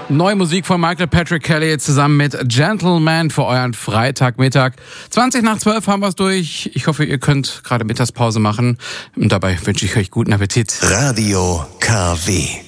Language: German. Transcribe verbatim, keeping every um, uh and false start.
Neue Musik von Michael Patrick Kelly zusammen mit Gentleman für euren Freitagmittag. zwanzig nach zwölf haben wir es durch. Ich hoffe, ihr könnt gerade Mittagspause machen. Und dabei wünsche ich euch guten Appetit. Radio K W.